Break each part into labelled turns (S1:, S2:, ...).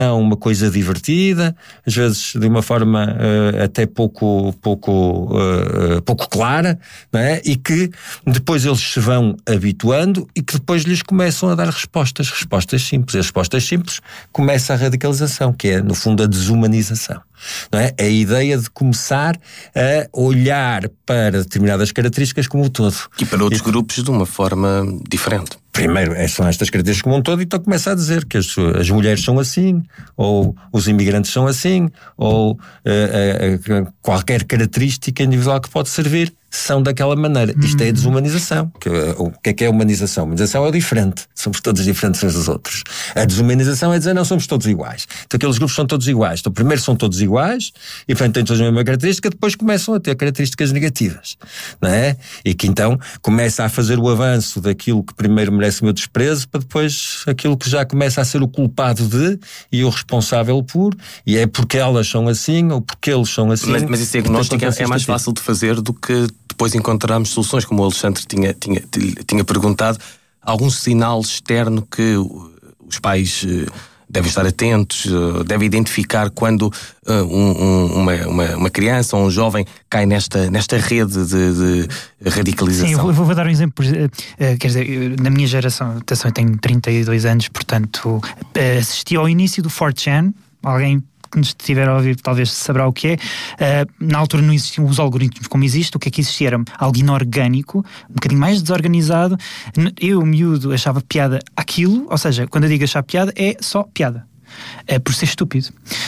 S1: uma coisa divertida, às vezes de uma forma até pouco clara, não é? E que depois eles se vão habituando e que depois lhes começam a dar respostas simples. As respostas simples começa a radicalização, que é no fundo a desumanização. Não é? A ideia de começar a olhar para determinadas características como um todo.
S2: E para outros grupos de uma forma diferente.
S1: Primeiro, são estas características como um todo, e então começa a dizer que as mulheres são assim, ou os imigrantes são assim, ou qualquer característica individual que pode servir são daquela maneira. Isto é a desumanização. O que é a humanização? A humanização é o diferente. Somos todos diferentes uns dos outros. A desumanização é dizer não somos todos iguais. Então aqueles grupos são todos iguais. Então primeiro são todos iguais, e portanto têm todos a mesma característica, depois começam a ter características negativas. Não é? E que então começa a fazer o avanço daquilo que primeiro merece o meu desprezo, para depois aquilo que já começa a ser o culpado de e o responsável por, e é porque elas são assim ou porque eles são assim.
S2: Mas esse diagnóstico é mais fácil de fazer do que depois encontrarmos soluções, como o Alexandre tinha perguntado. Algum sinal externo que os pais devem estar atentos, devem identificar quando uma criança ou um jovem cai nesta rede de radicalização?
S3: Sim, eu vou dar um exemplo. Quer dizer, na minha geração, atenção, eu tenho 32 anos, portanto, assisti ao início do 4chan. Alguém que nos estiver a ouvir talvez saberá o que é. Na altura não existiam os algoritmos como existe. O que é que existia era algo inorgânico, um bocadinho mais desorganizado. Eu, miúdo, achava piada aquilo, ou seja, quando eu digo achar piada, é só piada. Por ser estúpido.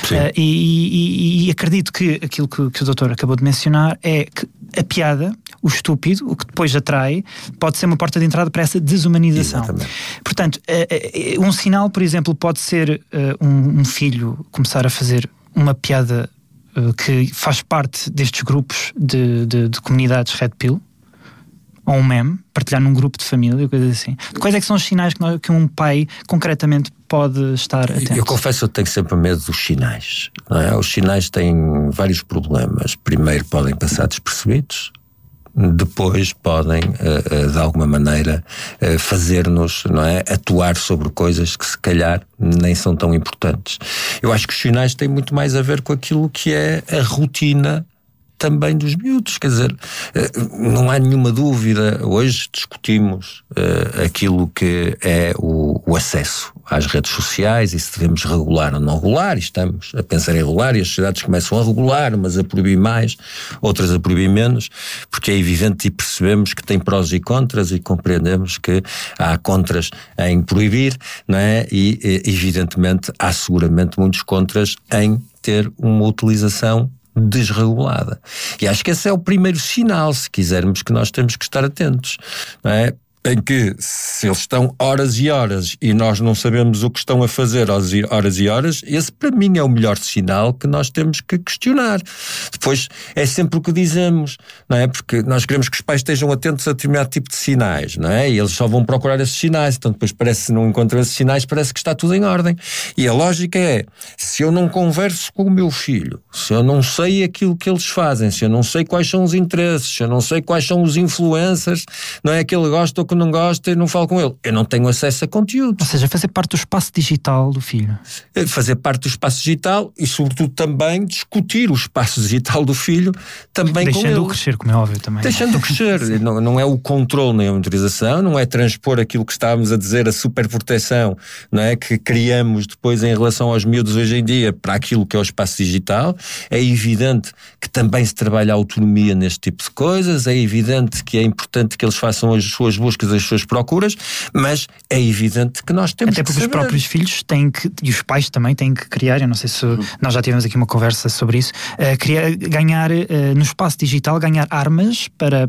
S3: E acredito que aquilo que o doutor acabou de mencionar é que a piada, o estúpido, o que depois atrai, pode ser uma porta de entrada para essa desumanização.
S1: Exatamente.
S3: Portanto, um sinal, por exemplo, pode ser um filho começar a fazer uma piada que faz parte destes grupos de comunidades Red Pill, ou um meme, partilhar num grupo de família, coisas assim. Quais é que são os sinais que um pai concretamente pode estar atento?
S1: Eu confesso que eu tenho sempre medo dos sinais, não é? Os sinais têm vários problemas. Primeiro, podem passar despercebidos. Depois podem, de alguma maneira, fazer-nos, não é, atuar sobre coisas que se calhar nem são tão importantes. Eu acho que os sinais têm muito mais a ver com aquilo que é a rotina também dos miúdos, quer dizer, não há nenhuma dúvida. Hoje discutimos aquilo que é o acesso às redes sociais e se devemos regular ou não regular, e estamos a pensar em regular, e as sociedades começam a regular, umas a proibir mais, outras a proibir menos, porque é evidente e percebemos que tem prós e contras, e compreendemos que há contras em proibir, não é? E evidentemente há seguramente muitos contras em ter uma utilização desregulada. E acho que esse é o primeiro sinal, se quisermos, que nós temos que estar atentos, não é? Em que, se eles estão horas e horas e nós não sabemos o que estão a fazer horas e horas, esse para mim é o melhor sinal que nós temos que questionar. Depois é sempre o que dizemos, não é? Porque nós queremos que os pais estejam atentos a determinado tipo de sinais, não é? E eles só vão procurar esses sinais, então depois parece que não encontram esses sinais, parece que está tudo em ordem. E a lógica é, se eu não converso com o meu filho, se eu não sei aquilo que eles fazem, se eu não sei quais são os interesses, se eu não sei quais são os influencers, não é, que ele gosta ou que não gosta, e não falo com ele, eu não tenho acesso a conteúdo.
S3: Ou seja, fazer parte do espaço digital do filho.
S1: Fazer parte do espaço digital e, sobretudo, também discutir o espaço digital do filho também com ele.
S3: Deixando-o crescer, como é óbvio também.
S1: Deixando-o crescer. Não é o controle nem a monitorização, não é transpor aquilo que estávamos a dizer, a superproteção, não é, que criamos depois em relação aos miúdos hoje em dia para aquilo que é o espaço digital. É evidente que também se trabalha a autonomia neste tipo de coisas, é evidente que é importante que eles façam as suas buscas, as suas procuras, mas é evidente que nós temos
S3: até porque os próprios filhos têm que, e os pais também têm que criar, eu não sei se nós já tivemos aqui uma conversa sobre isso, ganhar no espaço digital, ganhar armas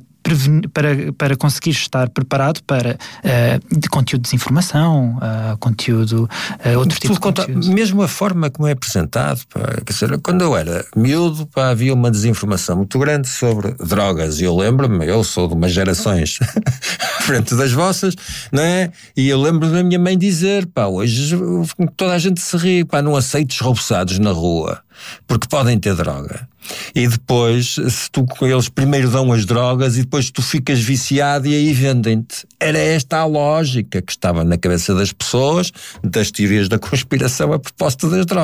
S3: para conseguir estar preparado para conteúdo de desinformação, conteúdo, outro tipo de conteúdo.
S1: Mesmo a forma como é apresentado, quer dizer, quando eu era miúdo, havia uma desinformação muito grande sobre drogas, e eu lembro-me, eu sou de umas gerações frente das vossas, não é? E eu lembro da minha mãe dizer, hoje toda a gente se ri, não aceites rouçados na rua. porque podem ter droga. E depois, se tu com eles primeiro dão as drogas e depois tu ficas viciado e aí vendem-te. Era esta a lógica que estava na cabeça das pessoas, das teorias da conspiração a propósito das drogas.